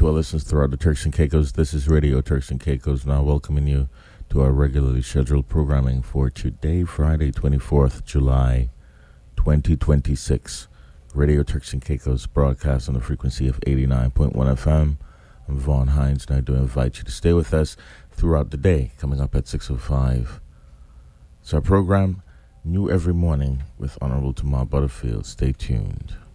our listeners throughout the Turks and Caicos. This is Radio Turks and Caicos, now welcoming you to our regularly scheduled programming for today, Friday, 24th July, 2026. Radio Turks and Caicos broadcast on the frequency of 89.1 FM. I'm Vaughn Hines, and I do invite you to stay with us throughout the day, coming up at 6:05. It's our program, new every morning, with Honorable Tamar Butterfield. Stay tuned.